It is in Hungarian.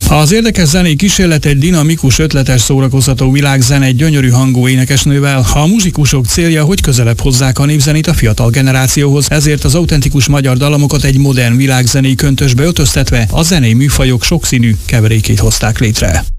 Az érdekes zenei kísérlet egy dinamikus, ötletes, szórakoztató világzene egy gyönyörű hangú énekesnővel. A muzsikusok célja, hogy közelebb hozzák a népzenét a fiatal generációhoz, ezért az autentikus magyar dalamokat egy modern világzenei köntösbe öltöztetve a zenei műfajok sokszínű keverékét hozták létre.